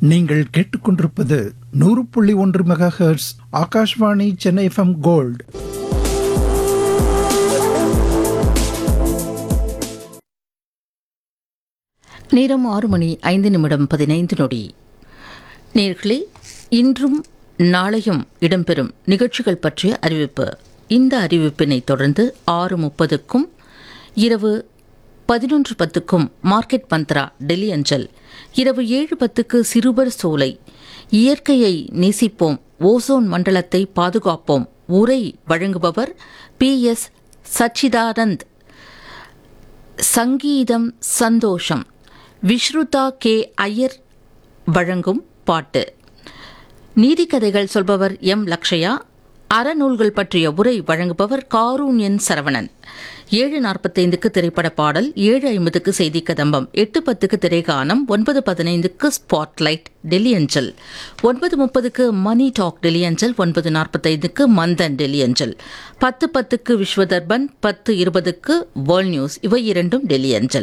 நீங்கள் கேட்டுக்கொண்டிருப்பது 100.1 megahertz Akashvani Chennai FM gold. நேரம் 6:05 நேயர்களே, இன்றும் நாளையும் இடம்பெறும் நிகழ்ச்சிகள் பற்றிய அறிவிப்பு. இந்த அறிவிப்பினை தொடர்ந்து 6:30க்கும் இரவு 11:10க்கும் மார்க்கெட் மந்த்ரா டெல்லி அஞ்சல், இரவு 7:10க்கு சிறுவர் சோலை, இயற்கையை நேசிப்போம், ஓசோன் மண்டலத்தை பாதுகாப்போம், உரை வழங்குபவர் PS சச்சிதானந்த். சங்கீதம் சந்தோஷம், விஷ்ருதா கே ஐயர் வழங்கும் பாட்டு. நீதிக்கதைகள் சொல்பவர் M லக்ஷயா. அறநூல்கள் பற்றிய உரை வழங்குபவர் காரூண்யன் சரவணன். 7:45க்கு திரைப்பட பாடல், 7:50க்கு செய்தி கதம்பம், 8:10க்கு திரைகானம், 9:15க்கு ஸ்பாட்லைட் டெல்லி அஞ்சல், 9:30க்கு மணி டாக் டெல்லி அஞ்சல், 9:45க்கு மந்தன் டெல்லி அஞ்சல், 10:10க்கு விஸ்வதர்பன், 10:20க்கு வேர்ல்ட் நியூஸ். இவை இரண்டும் டெல்லி அஞ்சல்.